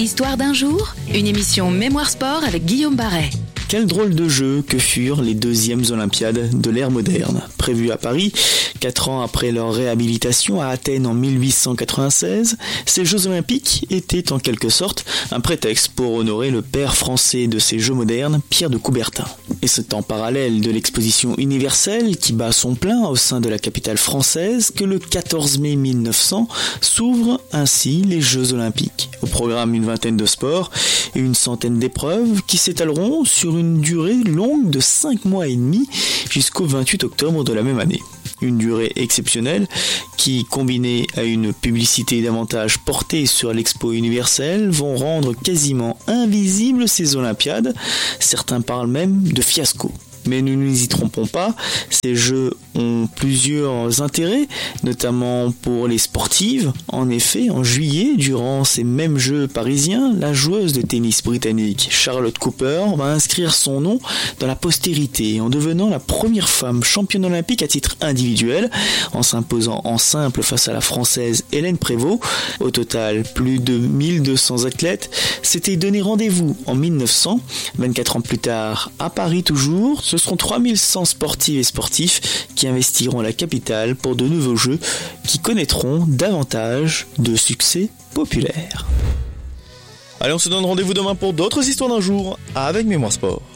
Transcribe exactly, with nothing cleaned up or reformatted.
Histoire d'un jour, une émission Mémoire Sport avec Guillaume Barret. Quel drôle de jeu que furent les deuxièmes Olympiades de l'ère moderne. Prévues à Paris, quatre ans après leur réhabilitation à Athènes en mille huit cent quatre-vingt-seize, ces Jeux Olympiques étaient en quelque sorte un prétexte pour honorer le père français de ces Jeux modernes, Pierre de Coubertin. Et c'est en parallèle de l'exposition universelle qui bat son plein au sein de la capitale française que le quatorze mai mille neuf cents s'ouvrent ainsi les Jeux Olympiques. Au programme une vingtaine de sports et une centaine d'épreuves qui s'étaleront sur une durée longue de cinq mois et demi jusqu'au vingt-huit octobre de la même année. Une durée exceptionnelle qui, combinée à une publicité davantage portée sur l'expo universelle, vont rendre quasiment invisibles ces Olympiades. Certains parlent même de fiasco. Mais nous ne nous y trompons pas, ces jeux ont plusieurs intérêts, notamment pour les sportives. En effet, en juillet, durant ces mêmes Jeux parisiens, la joueuse de tennis britannique Charlotte Cooper va inscrire son nom dans la postérité en devenant la première femme championne olympique à titre individuel, en s'imposant en simple face à la française Hélène Prévost. Au total, plus de mille deux cents athlètes s'étaient donné rendez-vous en mille neuf cents, vingt-quatre ans plus tard, à Paris toujours. Ce seront trois mille cent sportives et sportifs qui investiront la capitale pour de nouveaux Jeux qui connaîtront davantage de succès populaire. Allez, on se donne rendez-vous demain pour d'autres histoires d'un jour avec Mémoire Sport.